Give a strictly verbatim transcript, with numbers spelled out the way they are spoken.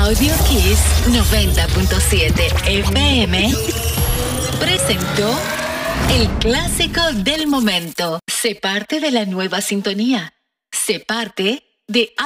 Audio Kiss noventa punto siete F M presentó el clásico del momento. Sé parte de la nueva sintonía. Sé parte de